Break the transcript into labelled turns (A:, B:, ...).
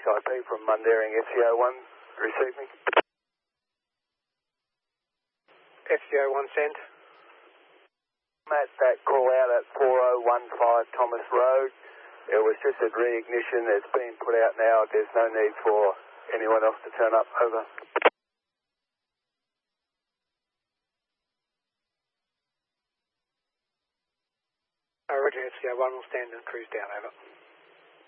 A: IP from Mundaring FCO1, receive me.
B: FCO1 sent.
A: At that call out at 4015 Thomas Road. It was just a re-ignition. It's been put out now. There's no need for anyone else to turn up. Over.
B: Roger, FCO1 will stand and cruise down. Over.